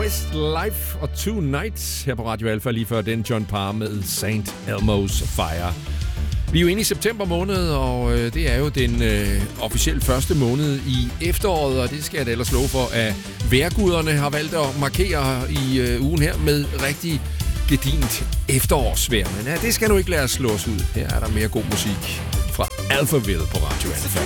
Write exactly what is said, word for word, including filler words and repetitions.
Westlife og Two Nights her på Radio Alpha, lige før den John Parr med Saint Elmo's Fire. Vi er jo inde i september måned, og øh, det er jo den øh, officielt første måned i efteråret, og det skal jeg da ellers love for, at vejrguderne har valgt at markere i øh, ugen her med rigtig gedint efterårsvejr. Men ja, det skal nu ikke lade os slå os ud. Her er der mere god musik fra Alphaville på Radio Alpha.